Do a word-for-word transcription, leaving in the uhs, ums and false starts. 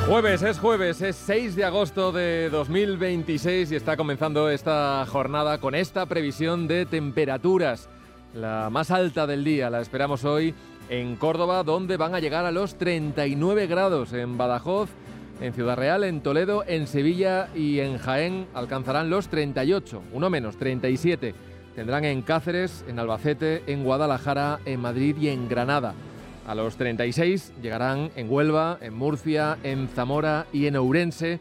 Jueves, es jueves, es seis de agosto de dos mil veintiséis y está comenzando esta jornada con esta previsión de temperaturas. La más alta del día la esperamos hoy en Córdoba, donde van a llegar a los treinta y nueve grados. En Badajoz, en Ciudad Real, en Toledo, en Sevilla y en Jaén alcanzarán los treinta y ocho, uno menos, treinta y siete. Tendrán en Cáceres, en Albacete, en Guadalajara, en Madrid y en Granada. A los treinta y seis llegarán en Huelva, en Murcia, en Zamora y en Ourense,